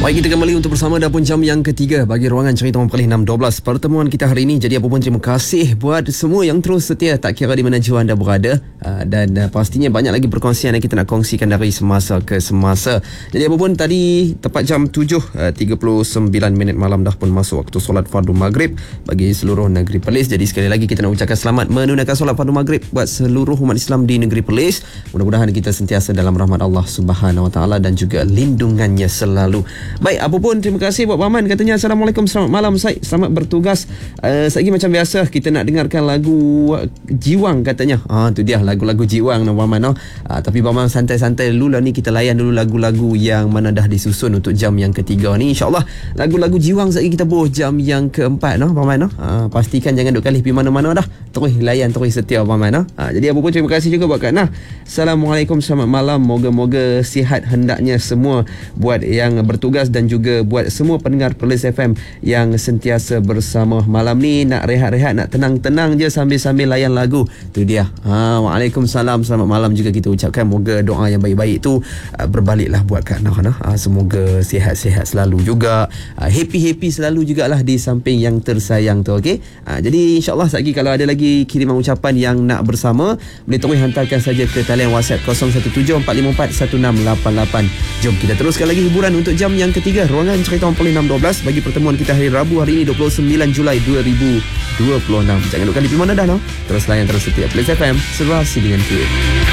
Baik, kita kembali untuk bersama dan pun jam yang ketiga bagi ruangan cerita orang perlih 6.12 pertemuan kita hari ini. Jadi apa pun terima kasih buat semua yang terus setia, tak kira di mana jua anda berada, dan pastinya banyak lagi perkongsian yang kita nak kongsikan dari semasa ke semasa. Jadi apa pun tadi tepat jam 7.39 malam dah pun masuk waktu solat fardu maghrib bagi seluruh negeri Perlis. Jadi sekali lagi kita nak ucapkan selamat menunaikan solat fardu maghrib buat seluruh umat Islam di negeri Perlis. Mudah-mudahan kita sentiasa dalam rahmat Allah Subhanahu Wa Taala dan juga lindungannya selalu. Baik, apa pun terima kasih buat Paman, katanya Assalamualaikum, selamat malam Syed, selamat bertugas. Lagi macam biasa kita nak dengarkan lagu Jiwang katanya. Tu dia lagu-lagu Jiwang no Paman no. Tapi Paman santai-santai dulu lah ni, kita layan dulu lagu-lagu yang mana dah disusun untuk jam yang ketiga ni. InsyaAllah lagu-lagu Jiwang sekali kita bawa jam yang keempat no Paman no. Pastikan jangan duk kalih pergi mana-mana dah. Terus layan, terus setia Paman no. Jadi apa pun terima kasih juga buat Kak Nah. Assalamualaikum, selamat malam, moga-moga sihat hendaknya semua buat yang bertugas dan juga buat semua pendengar Perlis FM yang sentiasa bersama. Malam ni nak rehat-rehat, nak tenang-tenang je sambil-sambil layan lagu. Tu dia. Waalaikumsalam, selamat malam juga kita ucapkan. Moga doa yang baik-baik tu berbaliklah buat Kak Nah. Semoga sihat-sihat selalu juga, happy-happy selalu jugalah di samping yang tersayang tu. Okey. Jadi insyaAllah sekejap lagi kalau ada lagi kiriman ucapan yang nak bersama, boleh terus hantarkan saja ke talian WhatsApp 0174541688. Jom kita teruskan lagi hiburan untuk jam yang ketiga ruangan cerita orang perlih 6.12 bagi pertemuan kita hari Rabu hari ini 29 Julai 2026. Jangan lupa di mana dah no. Terus layan, terus setia Perlis FM, serasi dengan ku.